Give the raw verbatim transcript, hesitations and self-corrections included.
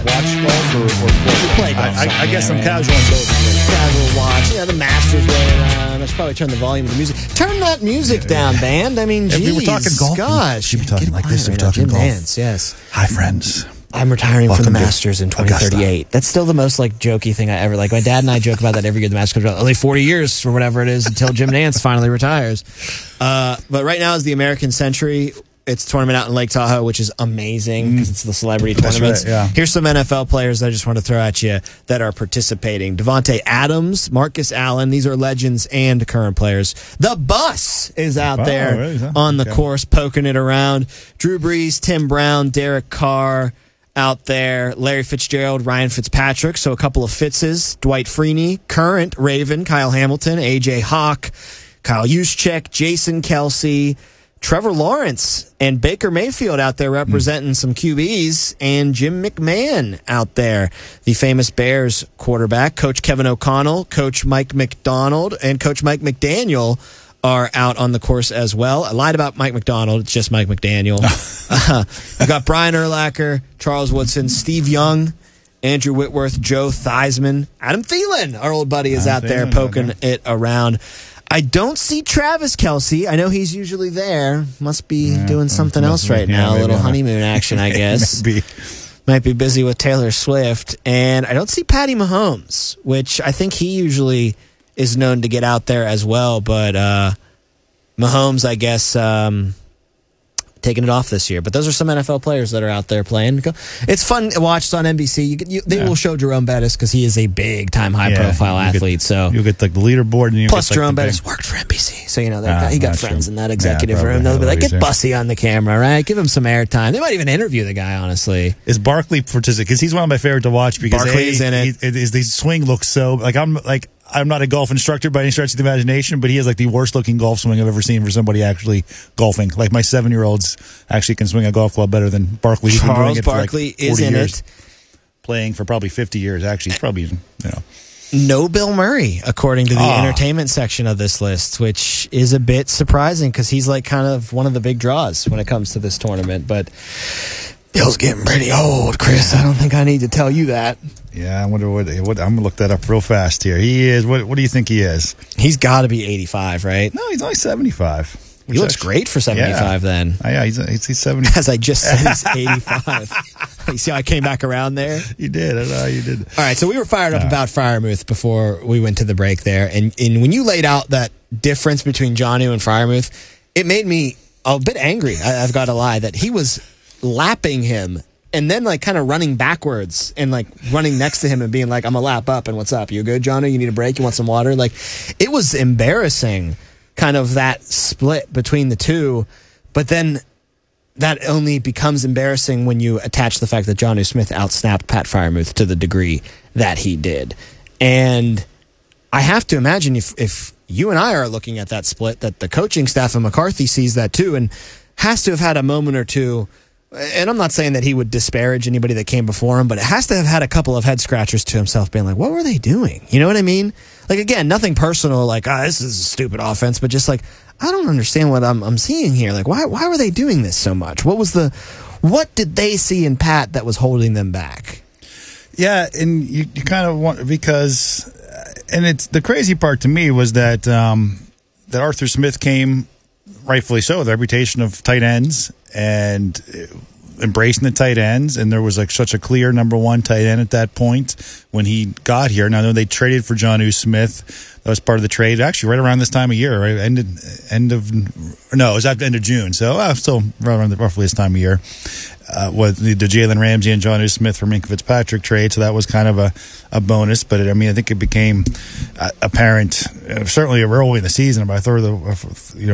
Watch golf or, or play? You play golf. I, I, I guess yeah, I'm right? casual on both. Casual watch. Yeah, the Masters rolling around. I should probably turn the volume of the music. Turn that music down, band. I mean, If geez. we were talking golf, gosh. we should be talking Get like quiet this if right we're now. talking Jim golf. Nance, yes. Hi, friends. I'm retiring Welcome from the to Masters in twenty Augusta. thirty-eight. That's still the most like jokey thing I ever like. My dad and I joke about that every year. The Masters comes around. Only forty years or whatever it is until Jim Nance finally retires. Uh, but right now is the American Century. It's a tournament out in Lake Tahoe, which is amazing because it's the celebrity That's tournaments. right, yeah. Here's some N F L players that I just want to throw at you that are participating. Devontae Adams, Marcus Allen. These are legends and current players. The Bus is out Wow, there really, huh? on the Okay. course, poking it around. Drew Brees, Tim Brown, Derek Carr out there. Larry Fitzgerald, Ryan Fitzpatrick. So a couple of Fitzes. Dwight Freeney, current Raven, Kyle Hamilton, A J Hawk, Kyle Juszczyk, Jason Kelsey, Trevor Lawrence, and Baker Mayfield out there representing mm. some Q Bs, and Jim McMahon out there, the famous Bears quarterback. Coach Kevin O'Connell, Coach Mike McDonald, and Coach Mike McDaniel are out on the course as well. I lied about Mike McDonald. It's just Mike McDaniel. uh, you got Brian Urlacher, Charles Woodson, Steve Young, Andrew Whitworth, Joe Theismann, Adam Thielen, our old buddy, is Adam out there Thielen, poking okay. it around. I don't see Travis Kelce. I know he's usually there. Must be Yeah, doing something else right yeah, now. A maybe little I'm a- honeymoon action, I guess. Maybe. Might be busy with Taylor Swift. And I don't see Patty Mahomes, which I think he usually is known to get out there as well. But uh, Mahomes, I guess, um, taking it off this year. But those are some N F L players that are out there playing. It's fun to watch. It's on N B C. You, you, they Yeah. will show Jerome Bettis because he is a big-time, high-profile Yeah, you athlete. Get, so you'll get like the leaderboard. And you Plus, get, like, Jerome the Bettis big- worked for N B C, so you know Ah, that he got that's friends true. in that executive Yeah, room. They'll be like, "Get probably. Bussy on the camera, right? Give him some airtime." They might even interview the guy. Honestly, Is Barkley participating? Because he's one of my favorite to watch. Because Barkley A, is in it. He, it is, the swing looks so like I'm like I'm not a golf instructor by any stretch of the imagination, but he has like the worst looking golf swing I've ever seen for somebody actually golfing. Like my seven year olds actually can swing a golf club better than Barkley. He's been doing Charles it for Barkley like is forty in years, it. playing for probably fifty years. Actually, he's probably you know. No Bill Murray, according to the Ah. entertainment section of this list, which is a bit surprising because he's like kind of one of the big draws when it comes to this tournament. But Bill's getting pretty old, Chris. I don't think I need to tell you that. Yeah, I wonder what, what I'm gonna look that up real fast here. He is. What? What do you think he is? He's got to be eighty-five, right? No, he's only seventy-five. He looks great for seventy-five then. Oh, yeah, he's he's, he's seventy. As I just said, he's eighty-five. You see how I came back around there? You did. I know how you did. All right, so we were fired up Uh, about Freiermuth before we went to the break there. And, and when you laid out that difference between Jonnu and Freiermuth, it made me a bit angry. I, I've got to lie, that he was lapping him and then like kind of running backwards and like running next to him and being like, I'm a lap up and what's up? You good, Jonnu? You need a break? You want some water? Like, it was embarrassing, kind of that split between the two. But then that only becomes embarrassing when you attach the fact that Jonnu Smith outsnapped Pat Freiermuth to the degree that he did. And I have to imagine if, if you and I are looking at that split, that the coaching staff and McCarthy sees that too and has to have had a moment or two. And I'm not saying that he would disparage anybody that came before him, but it has to have had a couple of head scratchers to himself being like, what were they doing? You know what I mean? Like, again, nothing personal, like, ah, this is a stupid offense, but just like, I don't understand what I'm I'm seeing here. Like, why why were they doing this so much? What was the, what did they see in Pat that was holding them back? Yeah, and you, you kind of want, because, and it's the crazy part to me was that um, that Arthur Smith came, rightfully so, with a reputation of tight ends and embracing the tight ends, and there was like such a clear number one tight end at that point when he got here. Now, they traded for Jonnu Smith. That was part of the trade, actually, right around this time of year, right? Ended, end of, no, it was at the end of June, so uh, still right around the, roughly this time of year. Uh, with the, the Jalen Ramsey and Jonnu Smith for Minkah Fitzpatrick trade, so that was kind of a, a bonus. But it, I mean, I think it became uh, apparent, uh, certainly early in the season. But I thought the, you know.